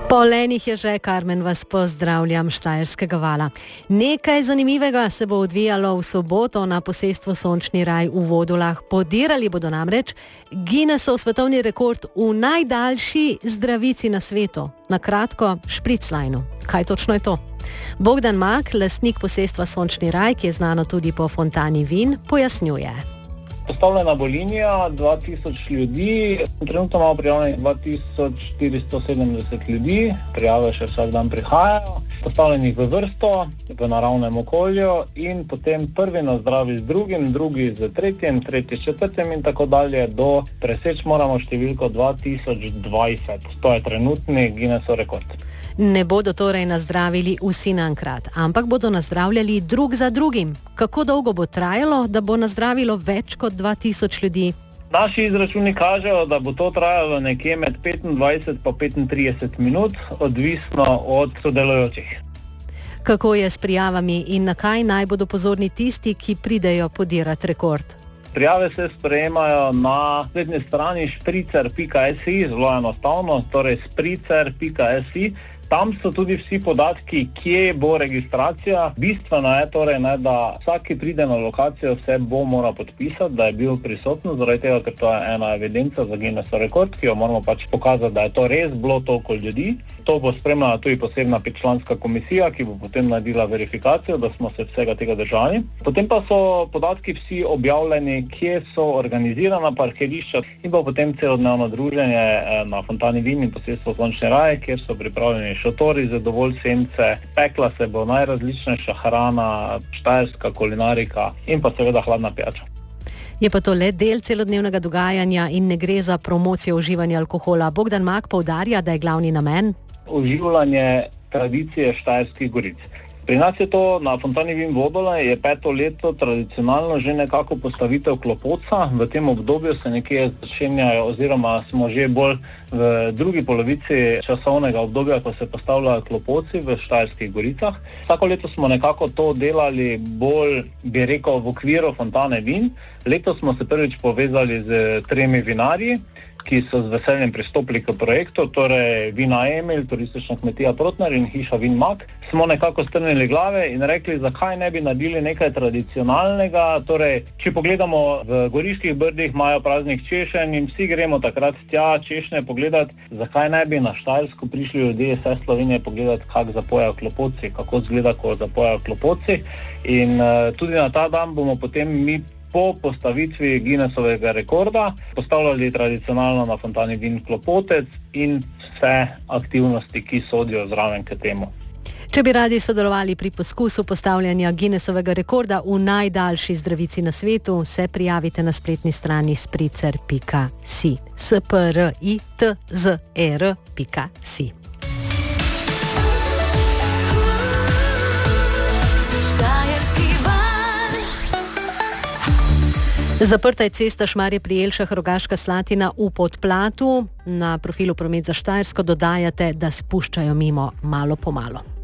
Po lenih je že, Karmen, vas pozdravljam Štajerskega vala. Nekaj zanimivega se bo odvijalo v soboto na posestvu Sončni raj v Vodolah. Podirali bodo namreč Guinnessov svetovni rekord v najdaljši zdravici na svetu. Na kratko, špriclajnu. Kaj točno je to? Bogdan Mak, lastnik posestva Sončni raj, ki je znano tudi po fontani vin, pojasnjuje. Postavljena bo linija, 2000 ljudi, trenutno imamo prijavljenih 2470 ljudi, prijave še vsak dan prihajajo, postavljenih v vrsto, v naravnem okolju in potem prvi nazdravi z drugim, drugi z tretjim, tretji s četrtim in tako dalje, do preseč moramo številko 2020, to je trenutni Guinnessov rekord. Ne bodo torej nazdravili vsi naenkrat, ampak bodo nazdravljali drug za drugim. Kako dolgo bo trajalo, da bo nazdravilo več kot 2000 ljudi? Naši izračuni kažejo, da bo to trajalo nekje med 25 pa 35 minut, odvisno od sodelujočih. Kako je s prijavami in na kaj naj bodo pozorni tisti, ki pridejo podirati rekord? Prijave se sprejemajo na spletni strani spricer.si, zelo enostavno, torej spricer.si. Tam so tudi vsi podatki, kje bo registracija. Bistveno je torej, da vsak, ki pride na lokacijo, se bo moral podpisati, da je bil prisoten, zaradi tega, ker to je ena evidenca za Guinnessov rekord, ki jo moramo pokazati, da je to res bilo toliko ljudi. To bo spremljala tudi posebna 5-članska komisija, ki bo potem naredila verifikacijo, da smo se vsega tega držali. Potem pa so podatki vsi objavljeni, kje so organizirana parkirišča in pa potem celodnevno druženje na fontani vin in posestvu Sončni raj, kjer so pripravljeni šotori za dovolj sence, pekla se bo najrazličnejša hrana, štajerska kulinarika in pa seveda hladna pijača. Je pa to le del celodnevnega dogajanja in ne gre za promocijo uživanja alkohola. Bogdan Mak poudarja, da je glavni namen uživanje tradicije Štajerskih goric. Pri nas je to na fontani vin Vodole, je 5. leto tradicionalno že nekako postavitev klopotca. V tem obdobju se nekje začenjajo oziroma smo že bolj v drugi polovici časovnega obdobja, ko se postavljajo klopotci v Štajerskih goricah. Vsako leto smo nekako to delali bolj, bi rekel, v okviru fontane vin. Letos smo se prvič povezali z 3 vinarji, ki so z veseljem pristopili k projektu, torej Vina Emil, turistična kmetija Protner in hiša Vin Mak. Smo nekako strnili glave in rekli, zakaj ne bi naredili nekaj tradicionalnega. Torej, če pogledamo, v Goriških brdih imajo praznik češenj in vsi gremo takrat tja češnje pogledati, zakaj ne bi na Štajersko prišli ljudje iz vse Slovenije pogledati, kako zapojajo klopotci, kako izgleda, ko zapojajo klopotci. In tudi na ta dan bomo potem mi po postavitvi Guinnessovega rekorda postavljali tradicionalno na fontani vin klopotec in vse aktivnosti, ki sodijo zraven k temu. Če bi radi sodelovali pri poskusu postavljanja Guinnessovega rekorda v najdaljši zdravici na svetu, se prijavite na spletni strani spricer.si. spritzr.si. Zaprta je cesta Šmarje pri Jelšah, Rogaška Slatina v Podplatu. Na profilu Promet za Štajersko dodajate, da spuščajo mimo malo po malo.